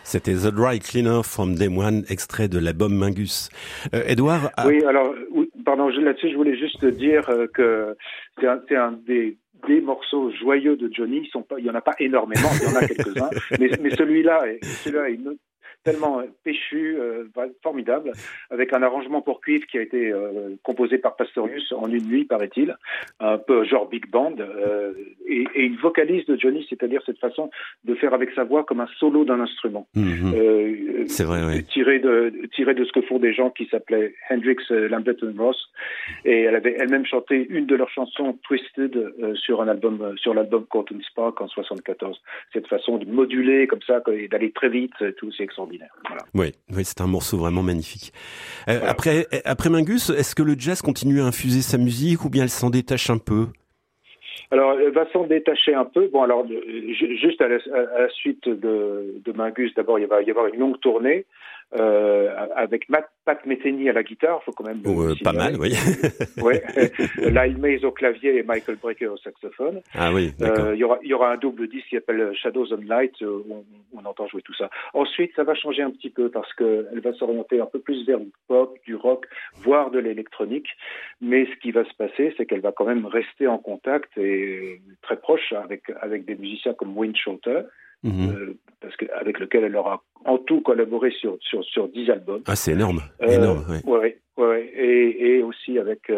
C'était The Dry Cleaner from Day One, extrait de l'album Mingus. Edouard. Oui, alors, pardon, là-dessus, je voulais juste dire que c'est un des morceaux joyeux de Johnny. Il y en a pas énormément, il y en a quelques-uns, mais celui-là est tellement péchu, formidable, avec un arrangement pour cuivre qui a été composé par Pastorius en une nuit, paraît-il, un peu genre big band, et une vocalise de Johnny, c'est-à-dire cette façon de faire avec sa voix comme un solo d'un instrument. C'est vrai, oui. Tiré de ce que font des gens qui s'appelaient Hendrix, Lambert and Ross, et elle avait elle-même chanté une de leurs chansons, Twisted, sur l'album Cotton Spark en 74. Cette façon de moduler comme ça et d'aller très vite, tout, c'est extraordinaire. Voilà. Oui, c'est un morceau vraiment magnifique. Voilà. Après Mingus, est-ce que le jazz continue à infuser sa musique ou bien elle s'en détache un peu? Alors, elle va s'en détacher un peu. Bon, alors, juste à la suite de Mingus, d'abord, il va y avoir une longue tournée avec Pat Metheny à la guitare, faut quand même pas mal, oui. Ouais. Lyle Mays au clavier et Michael Brecker au saxophone. Ah oui, d'accord. Il y aura un double disque qui s'appelle Shadows on Light, où on entend jouer tout ça. Ensuite, ça va changer un petit peu parce que elle va s'orienter un peu plus vers du pop, du rock, voire de l'électronique. Mais ce qui va se passer, c'est qu'elle va quand même rester en contact et très proche avec des musiciens comme Wayne Shorter. Parce avec lequel elle aura en tout collaboré sur 10 albums. Ah, c'est énorme, énorme. Ouais. Et aussi avec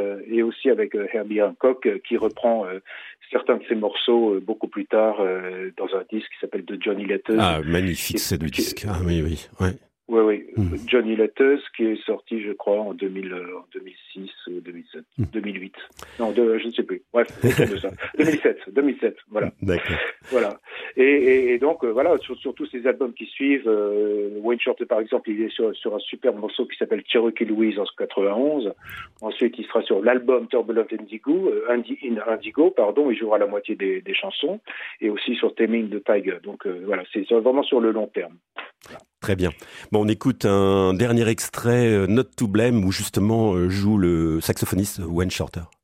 Herbie Hancock qui reprend certains de ses morceaux beaucoup plus tard dans un disque qui s'appelle The Johnny Letters. Ah, magnifique, c'est le disque. Ah oui, ouais. Oui. Johnny Letters, qui est sorti, je crois, en 2006 ou 2007, 2008. Non, je ne sais plus. Bref, autour de ça. 2007, voilà. D'accord. Voilà. Et donc, voilà, sur tous ces albums qui suivent, Wayne Shorter, par exemple, il est sur un super morceau qui s'appelle Cherokee Louise en 91. Ensuite, il sera sur l'album Turbulent Indigo, il jouera la moitié des chansons, et aussi sur Taming the Tiger. Donc, voilà, c'est vraiment sur le long terme. Voilà. Très bien. Bon, on écoute un dernier extrait, Not to Blame, où justement joue le saxophoniste Wayne Shorter.